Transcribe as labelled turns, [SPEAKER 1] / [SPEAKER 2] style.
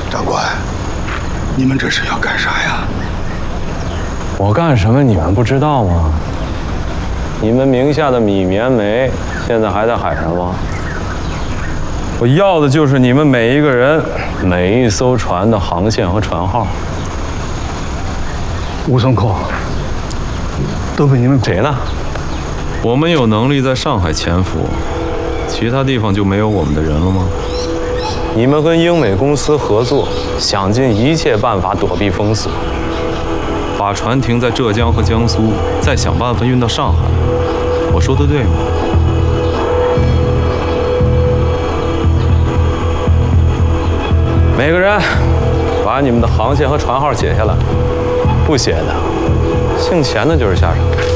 [SPEAKER 1] 长官，你们这是要干啥呀？
[SPEAKER 2] 我干什么你们不知道吗？你们名下的米棉煤现在还在海上吗？我要的就是你们每一个人、每一艘船的航线和船号。
[SPEAKER 1] 吴松扣都被你们
[SPEAKER 2] 谁呢？我们有能力在上海潜伏，其他地方就没有我们的人了吗？你们跟英美公司合作，想尽一切办法躲避封锁，把船停在浙江和江苏，再想办法运到上海。我说的对吗？每个人把你们的航线和船号写下来，不写的，姓钱的就是下场。